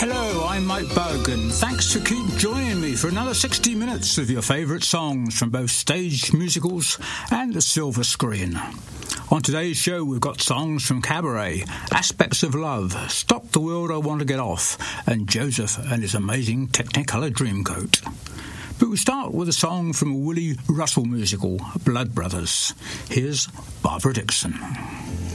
Hello, I'm Mike Bugg, and thanks for keep joining me for another 60 minutes of your favourite songs from both stage musicals and the silver screen. On today's show, we've got songs from Cabaret, Aspects of Love, Stop the World I Want to Get Off, and Joseph and his amazing Technicolor Dreamcoat. But we start with a song from a Willie Russell musical, Blood Brothers. Here's Barbara Dixon.